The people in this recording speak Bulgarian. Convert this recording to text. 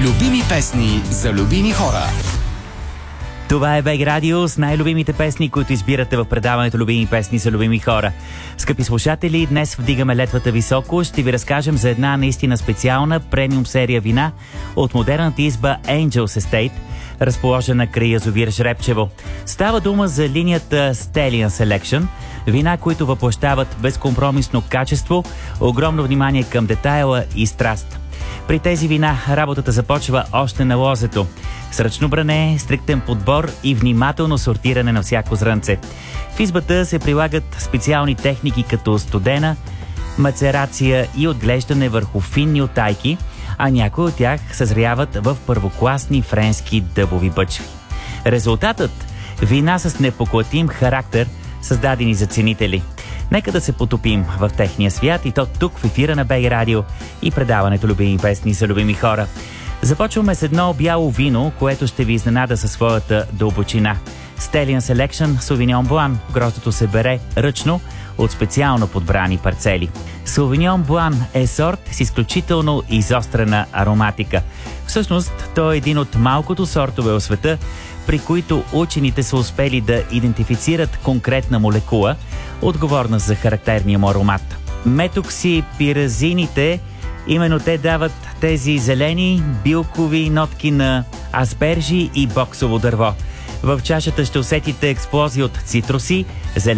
Любими песни за любими хора. Това е БГ Радио с най-любимите песни, които избирате в предаването Любими песни за любими хора. Скъпи слушатели, днес вдигаме летвата високо. Ще ви разкажем за една наистина специална премиум серия вина от модерната изба Angels Estate, разположена край язовир Жребчево. Става дума за линията Stallion Selection, вина, които въплъщават безкомпромисно качество, огромно внимание към детайла и страст. При тези вина работата започва още на лозето, с ръчно бране, стриктен подбор и внимателно сортиране на всяко зрънце. В избата се прилагат специални техники като студена, мацерация и отглеждане върху финни утайки, а някои от тях съзряват в първокласни френски дъбови бъчви. Резултатът – вина с непоклатим характер, създадени за ценители. Нека да се потопим в техния свят, и то тук в ефира на БГ Радио и предаването Любими песни за любими хора. Започваме с едно бяло вино, което ще ви изненада със своята дълбочина. Stallion Selection Sauvignon Blanc. Гроздото се бере ръчно от специално подбрани парцели. Sauvignon Blanc е сорт с изключително изострена ароматика. Всъщност, той е един от малкото сортове в света, при които учените са успели да идентифицират конкретна молекула, отговорна за характерния му аромат. Метоксипиразините, именно те дават тези зелени билкови нотки на аспержи и боксово дърво. В чашата ще усетите експлозии от цитруси,